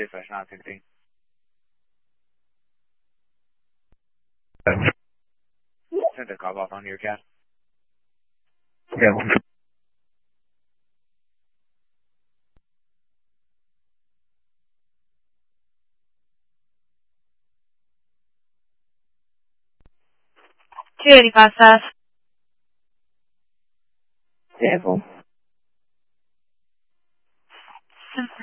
station activity. Send a call off on your cat. Yeah. Two pasa. Devil.